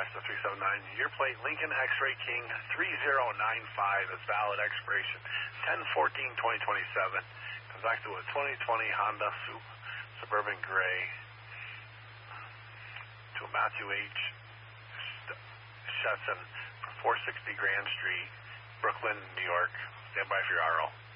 Mazda 379. Your plate, Lincoln X-Ray King 3095 is valid expiration 10/14/2027. Comes back to a 2020 Honda Suburban Gray to a Matthew H. Shetson for 460 Grand Street, Brooklyn, New York. Stand by for your RO.